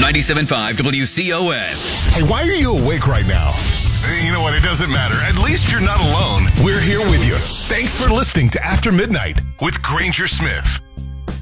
97.5 WCOS. Hey, why are you awake right now? You know what? It doesn't matter. At least you're not alone. We're here with you. Thanks for listening to After Midnight with Granger Smith.